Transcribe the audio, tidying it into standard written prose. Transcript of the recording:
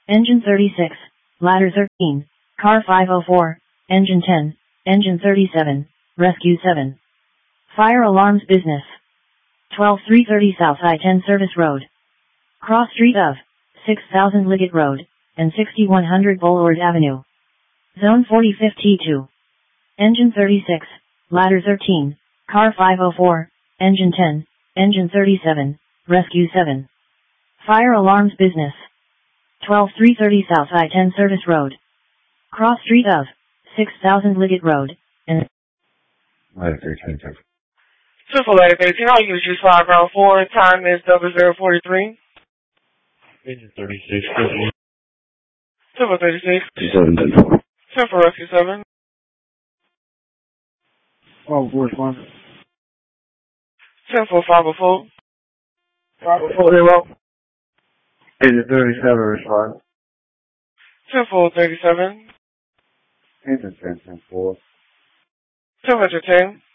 Engine 36, Ladder 13, Car 504, Engine 10, Engine 37, Rescue 7. Fire alarms business. 12330 South I-10 Service Road. Cross street of 6000 Liggett Road, and 6100 Boulevard Avenue. Zone 45th T2. Engine 36, Ladder 13, Car 504, Engine 10, Engine 37, Rescue 7. Fire alarms business. 12330 South I-10 Service Road. Cross street of 6000 Liggett Road, and Ladder 13. Central Ladder 13, all you use 5 round 4, time is 0043. Engine 36. Central 36. 37. Central Rescue 7. Oh, correspondent. Central 504. 540. Engine 37 respond. Central 37. Engine 10, 10-4. Temperature 10.